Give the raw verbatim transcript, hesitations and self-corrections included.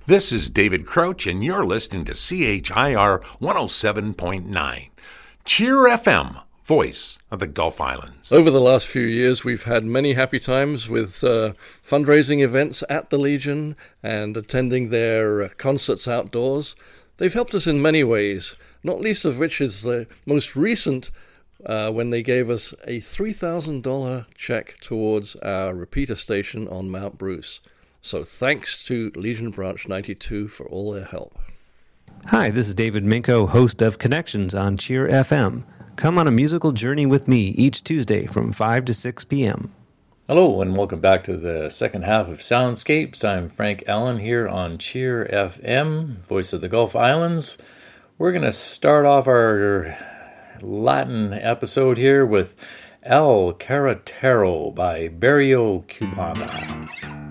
This is David Crouch, and you're listening to C H I R one oh seven point nine. Cheer F M, voice of the Gulf Islands. Over the last few years, we've had many happy times with uh, fundraising events at the Legion and attending their uh, concerts outdoors. They've helped us in many ways, not least of which is the most recent uh, when they gave us a three thousand dollars check towards our repeater station on Mount Bruce. So thanks to Legion Branch ninety-two for all their help. Hi, this is David Minko, host of Connections on Cheer F M. Come on a musical journey with me each Tuesday from five to six p.m. Hello, and welcome back to the second half of Soundscapes. I'm Frank Allen here on Cheer F M, voice of the Gulf Islands. We're going to start off our Latin episode here with El Carretero by Barrio Cubana.